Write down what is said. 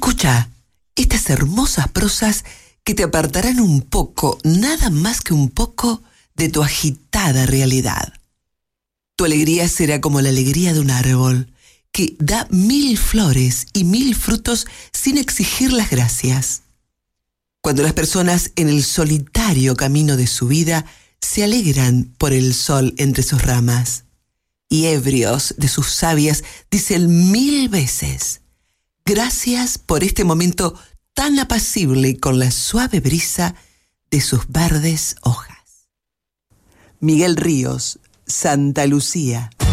Escucha estas hermosas prosas que te apartarán un poco, nada más que un poco, de tu agitada realidad. Tu alegría será como la alegría de un árbol que da 1000 flores y 1000 frutos sin exigir las gracias. Cuando las personas en el solitario camino de su vida se alegran por el sol entre sus ramas y ebrios de sus sabias dicen 1000 veces: gracias por este momento tan apacible con la suave brisa de sus verdes hojas. Miguel Ríos, Santa Lucía.